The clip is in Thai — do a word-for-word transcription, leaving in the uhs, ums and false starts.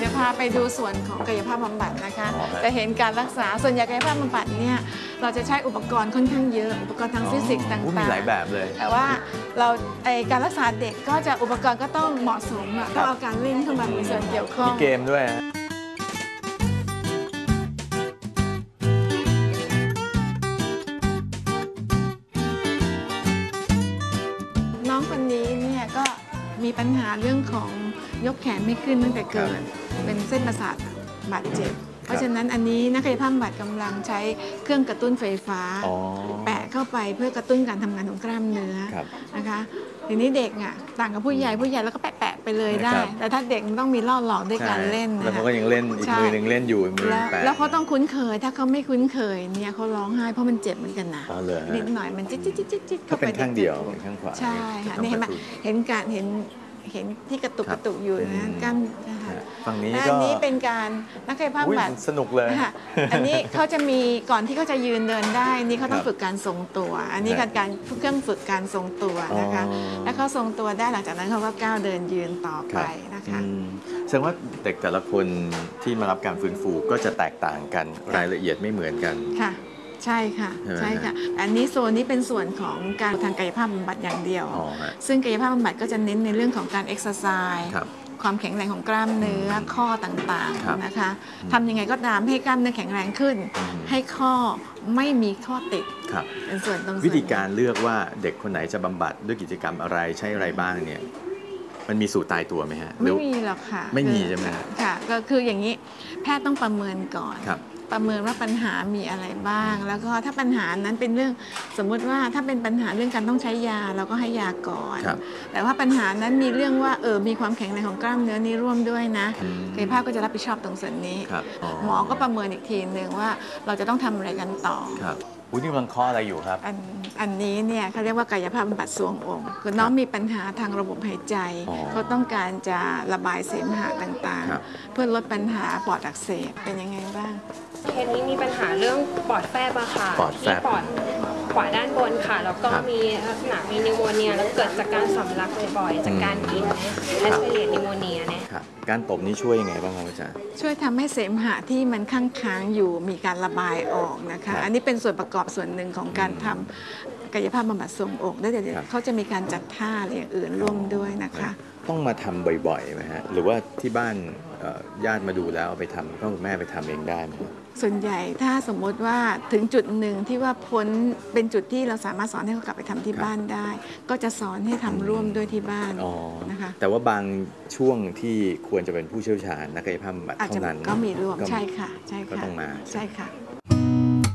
จะพาไปดูส่วนของกายภาพบำบัดนะคะจะเห็นการรักษาส่วนใหญ่กายภาพบำบัดเนี่ยเราจะใช้อุปกรณ์ค่อนข้างเยอะอุปกรณ์ทางฟิสิกส์ต่างๆมีหลายแบบเลยแต่ว่าเราไอการรักษาเด็กก็จะอุปกรณ์ก็ต้องเหมาะสมต้องเอาการเล่นเข้ามามีส่วนเกี่ยวข้องมีเกมด้วยน้องคนนี้เนี่ยก็มีปัญหาเรื่องของยกแขนไม่ขึ้นตั้งแต่เกิดเป็นเส้นประสาทบาดเจ็บเพราะฉะนั้นอันนี้นักกายภาพบำบัดกำลังใช้เครื่องกระตุ้นไฟฟ้าแปะเข้าไปเพื่อกระตุ้นการทำงานของกล้ามเนื้อนะคะทีนี้เด็กอ่ะต่างกับผู้ใหญ่ผู้ใหญ่แล้วก็แปะๆไปเลยได้แต่ถ้าเด็กมันต้องมีล่อหลอกด้วยการเล่นแล้วเขาก็ยังเล่นอีกมือหนึ่งเล่นอยู่มือแปะแล้วเขาต้องคุ้นเคยถ้าเขาไม่คุ้นเคยเนี่ยเขาร้องไห้เพราะมันเจ็บเหมือนกันนะนิดหน่อยมันจิ๊ดจิ๊ดจิ๊ดจิ๊ดเข้าไปเป็นข้างเดียวเป็นข้างขวาใช่ค่ะนี่เห็นไหมเห็นการเห็นเห็นที่กระตุกกระตุกอยู่นะกั้นฝั่งนี้ก็อันนี้เป็นการนักกายภาพบำบัดสนุกเลยอันนี้เขาจะมีก่อนที่เขาจะยืนเดินได้นี่เขาต้องฝึกการทรงตัวอันนี้การการเครื่องฝึกการทรงตัวนะคะแล้วเขาทรงตัวได้หลังจากนั้นเขาก็ก้าวเดินยืนต่อไปนะคะแสดงว่าเด็กแต่ละคนที่มารับการฟื้นฟูก็จะแตกต่างกันรายละเอียดไม่เหมือนกันค่ะใช่ค่ะใช่ค่ะอันนี้โซนนี้เป็นส่วนของการทางกายภาพบำบัดอย่างเดียวซึ่งกายภาพบำบัดก็จะเน้นในเรื่องของการเอ็กซ์ไซส์ความแข็งแรงของกล้ามเนื้อข้อต่างๆนะคะทำยังไงก็ตามให้กล้ามเนื้อแข็งแรงขึ้นให้ข้อไม่มีข้อติดเป็นส่วนตรงวิธีการเลือกว่าเด็กคนไหนจะบำบัดด้วยกิจกรรมอะไรใช้อะไรบ้างเนี่ยมันมีสูตรตายตัวไหมฮะไม่มีหรอกค่ะไม่มีใช่ไหมค่ะก็คืออย่างนี้แพทย์ต้องประเมินก่อนประเมินว่าปัญหามีอะไรบ้างแล้วก็ถ้าปัญหานั้นเป็นเรื่องสมมุติว่าถ้าเป็นปัญหาเรื่องการต้องใช้ยาเราก็ให้ยาก่อนแต่ว่าปัญหานั้นมีเรื่องว่าเออมีความแข็งแรงของกล้ามเนื้อนี้ร่วมด้วยนะกายภาพก็จะรับผิดชอบตรงส่วนนี้หมอก็ประเมินอีกทีหนึ่งว่าเราจะต้องทำอะไรกันต่ออุ้ยนี่กำลังข้ออะไรอยู่ครับอันอันนี้เนี่ยเขาเรียกว่ากายภาพบำบัดทรวงอกคือน้องมีปัญหาทางระบบหายใจเขาต้องการจะระบายเสมหะต่างๆเพื่อลดปัญหาปอดอักเสบเป็นยังไงบ้างเคสนี้มีปัญหาเรื่องปอดแฟบอะค่ะที่ปอดขวาด้านบนค่ะแล้วก็มีลักษณะมีนิโมเนียแล้วเกิดจากการสำลักบ่อยๆจากการกินแอสไพรินนิโมเนียเนี่ยการตบนี้ช่วยยังไงบ้างครับอาจารย์ช่วยทำให้เสมหะที่มันค้างค้างอยู่มีการระบายออกนะคะอันนี้เป็นส่วนประกอบส่วนหนึ่งของการทำกายภาพบำบัดทรวงอกได้เดี๋ยวเขาจะมีการจัดท่าอะไรอย่างอื่นร่วมด้วยนะคะต้องมาทำบ่อยๆไหมฮะหรือว่าที่บ้านญาติมาดูแล้วเอาไปทำก็คุณแม่ไปทำเองได้ไหมส่วนใหญ่ถ้าสมมติว่าถึงจุดหนึ่งที่ว่าพ้นเป็นจุดที่เราสามารถสอนให้เขากลับไปทำที่บ้านได้ ก็จะสอนให้ทำร่วมด้วยที่บ้านนะคะแต่ว่าบางช่วงที่ควรจะเป็นผู้เชี่ยวชาญนักกายภาพบำบัดเท่านั้นก็มีร่วมใช่ค่ะใช่ค่ะก็ต้องมาใช่ค่ะ